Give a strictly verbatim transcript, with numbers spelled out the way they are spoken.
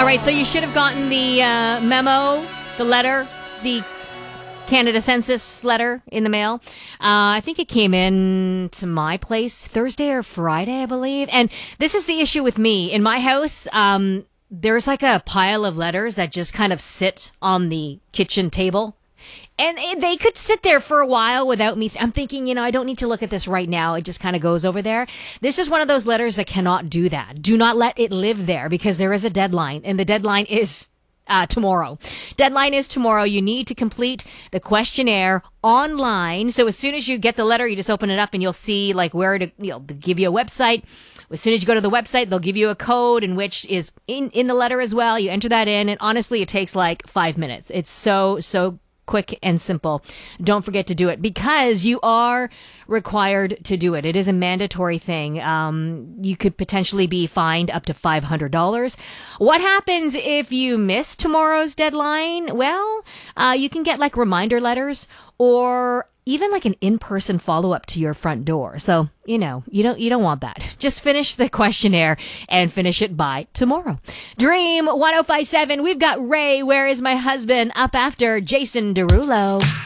All right, so you should have gotten the uh, memo, the letter, the Canada Census letter in the mail. Uh, I think it came in to my place Thursday or Friday, I believe. And this is the issue with me. In my house, um, there's like a pile of letters that just kind of sit on the kitchen table. And they could sit there for a while without me. Th- I'm thinking, you know, I don't need to look at this right now. It just kind of goes over there. This is one of those letters that cannot do that. Do not let it live there because there is a deadline. And the deadline is uh, tomorrow. Deadline is tomorrow. You need to complete the questionnaire online. So as soon as you get the letter, you just open it up and you'll see like where to, you know, give you a website. As soon as you go to the website, they'll give you a code in which is in, in the letter as well. You enter that in. And honestly, it takes like five minutes. It's so, so quick and simple. Don't forget to do it because you are required to do it. It is a mandatory thing. Um, you could potentially be fined up to five hundred dollars. What happens if you miss tomorrow's deadline? Well, uh, you can get like reminder letters or even like an in-person follow-up to your front door. So, you know, you don't you don't want that. Just finish the questionnaire and finish it by tomorrow. Dream one oh five point seven. We've got Ray, Where Is My Husband? Up after Jason Derulo.